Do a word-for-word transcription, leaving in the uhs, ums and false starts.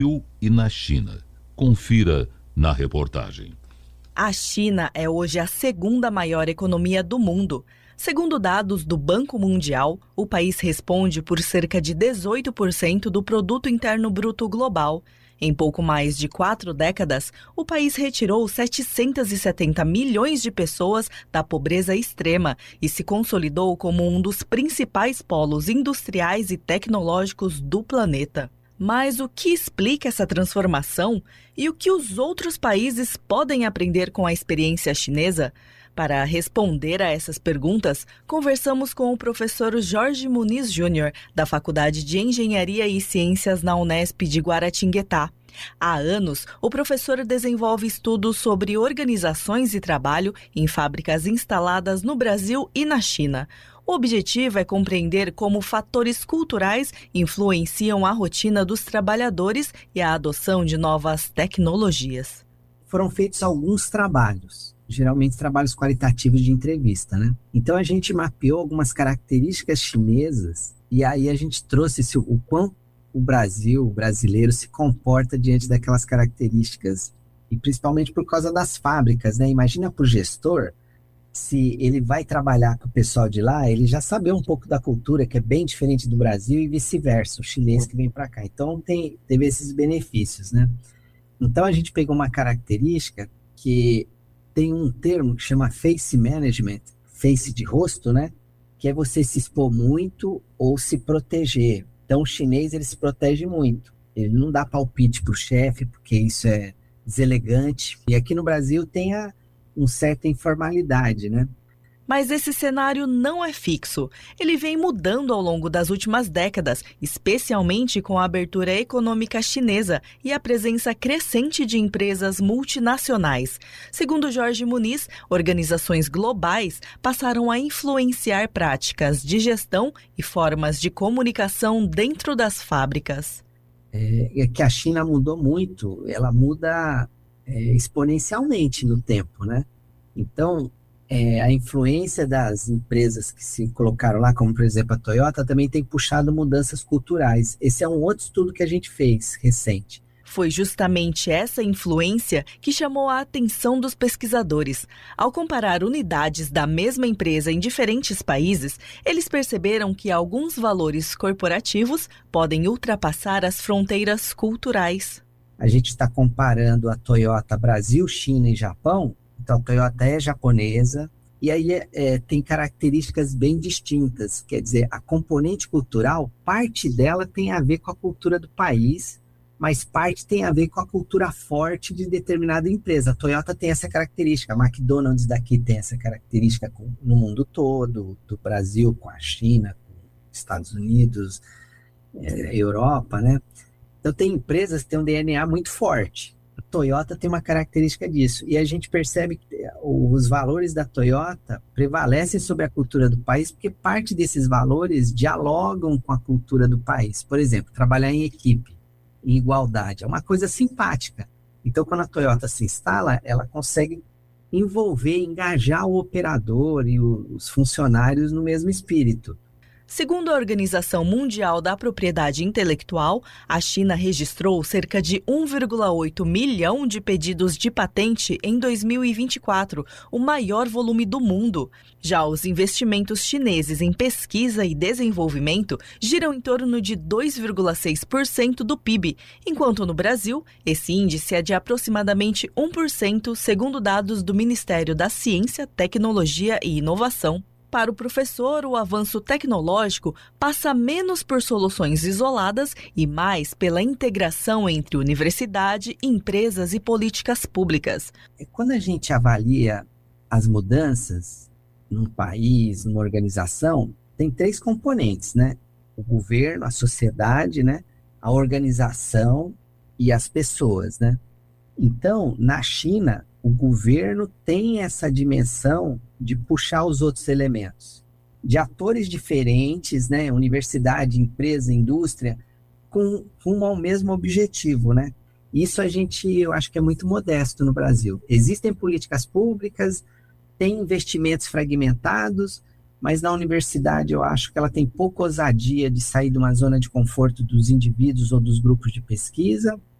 E na China. Confira na reportagem. A China é hoje a segunda maior economia do mundo. Segundo dados do Banco Mundial, o país responde por cerca de dezoito por cento do produto interno bruto global. Em pouco mais de quatro décadas, o país retirou setecentos e setenta milhões de pessoas da pobreza extrema e se consolidou como um dos principais polos industriais e tecnológicos do planeta. Mas o que explica essa transformação e o que os outros países podem aprender com a experiência chinesa? Para responder a essas perguntas, conversamos com o professor Jorge Muniz Júnior, da Faculdade de Engenharia e Ciências na Unesp de Guaratinguetá. Há anos, o professor desenvolve estudos sobre organizações e trabalho em fábricas instaladas no Brasil e na China. O objetivo é compreender como fatores culturais influenciam a rotina dos trabalhadores e a adoção de novas tecnologias. Foram feitos alguns trabalhos, geralmente trabalhos qualitativos de entrevista, né? Então a gente mapeou algumas características chinesas e aí a gente trouxe esse, o quão o Brasil, o brasileiro, se comporta diante daquelas características, e principalmente por causa das fábricas, né? Imagina para o gestor, se ele vai trabalhar com o pessoal de lá, ele já sabe um pouco da cultura, que é bem diferente do Brasil, e vice-versa, o chinês que vem para cá. Então, tem, teve esses benefícios, né? Então, a gente pegou uma característica que tem um termo que chama face management, face de rosto, né? Que é você se expor muito ou se proteger. Então, o chinês, ele se protege muito. Ele não dá palpite para o chefe, porque isso é deselegante. E aqui no Brasil tem a, uma certa informalidade, né? Mas esse cenário não é fixo. Ele vem mudando ao longo das últimas décadas, especialmente com a abertura econômica chinesa e a presença crescente de empresas multinacionais. Segundo Jorge Muniz, organizações globais passaram a influenciar práticas de gestão e formas de comunicação dentro das fábricas. É, é que a China mudou muito, ela muda é, exponencialmente no tempo, né? Então, É, a influência das empresas que se colocaram lá, como por exemplo a Toyota, também tem puxado mudanças culturais. Esse é um outro estudo que a gente fez recente. Foi justamente essa influência que chamou a atenção dos pesquisadores. Ao comparar unidades da mesma empresa em diferentes países, eles perceberam que alguns valores corporativos podem ultrapassar as fronteiras culturais. A gente está comparando a Toyota Brasil, China e Japão. Então, a Toyota é japonesa, e aí é, é, tem características bem distintas. Quer dizer, a componente cultural, parte dela tem a ver com a cultura do país, mas parte tem a ver com a cultura forte de determinada empresa. A Toyota tem essa característica, a McDonald's daqui tem essa característica com, no mundo todo, do Brasil com a China, com os Estados Unidos, é, Europa, né? Então, tem empresas que têm um D N A muito forte. A Toyota tem uma característica disso, e a gente percebe que os valores da Toyota prevalecem sobre a cultura do país, porque parte desses valores dialogam com a cultura do país. Por exemplo, trabalhar em equipe, em igualdade, é uma coisa simpática. Então, quando a Toyota se instala, ela consegue envolver, engajar o operador e os funcionários no mesmo espírito. Segundo a Organização Mundial da Propriedade Intelectual, a China registrou cerca de um vírgula oito milhão de pedidos de patente em dois mil e vinte e quatro, o maior volume do mundo. Já os investimentos chineses em pesquisa e desenvolvimento giram em torno de dois vírgula seis por cento do P I B, enquanto no Brasil, esse índice é de aproximadamente um por cento, segundo dados do Ministério da Ciência, Tecnologia e Inovação. Para o professor, o avanço tecnológico passa menos por soluções isoladas e mais pela integração entre universidade, empresas e políticas públicas. Quando a gente avalia as mudanças num país, numa organização, tem três componentes, né? O governo, a sociedade, né? A organização e as pessoas, né? Então, na China, o governo tem essa dimensão de puxar os outros elementos, de atores diferentes, né, universidade, empresa, indústria, com rumo ao mesmo objetivo, né? Isso a gente, eu acho que é muito modesto no Brasil. Existem políticas públicas, tem investimentos fragmentados, mas na universidade eu acho que ela tem pouca ousadia de sair de uma zona de conforto dos indivíduos ou dos grupos de pesquisa.